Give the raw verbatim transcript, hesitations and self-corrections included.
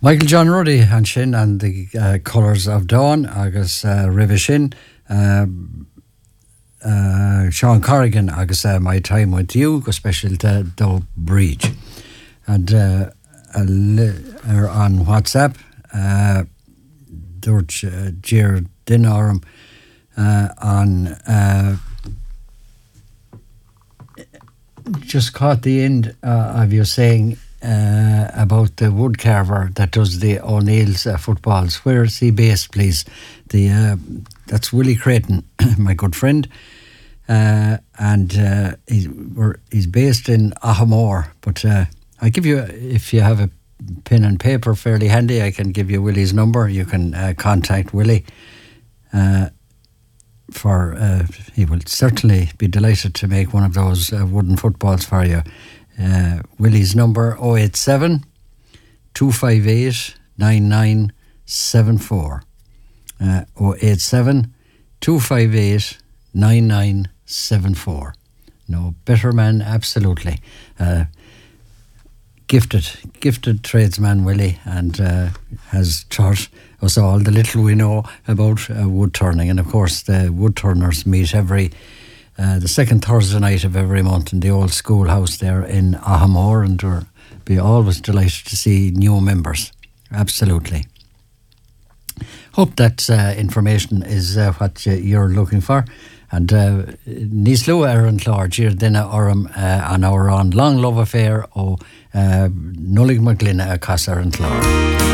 Michael John Ruddy and sin and the uh, Colours of Dawn agus uh, River Shin uh, uh, Sean Corrigan agus uh, My Time With You go special to Doe Bridge and uh, uh, er on WhatsApp uh, Dúirt uh, Jeer Dinarm uh, on uh, just caught the end uh, of you saying uh, about the wood carver that does the O'Neill's uh, footballs. Where is he based, please? The uh, that's Willie Creighton, my good friend, uh, and uh, he's, we're, he's based in Ahamore. But uh, I give you, if you have a pen and paper fairly handy, I can give you Willie's number. You can uh, contact Willie. Uh, for uh, he will certainly be delighted to make one of those uh, wooden footballs for you. Uh, Willie's number oh eight seven, two five eight, nine nine seven four. Uh, oh eight seven, two five eight, nine nine seven four. No better man, absolutely. Uh, gifted, gifted tradesman Willie, and uh, has taught us all the little we know about uh, wood turning. And of course the wood turners meet every uh, the second Thursday night of every month in the old schoolhouse there in Ahamore, and we'll be always delighted to see new members. Absolutely. Hope that uh, information is uh, what uh, you're looking for. And uh, Níos Lua ar an clár Jeer Dinna orm uh, an our on long love affair o uh, Nullig McGlynn a cas ar an clár.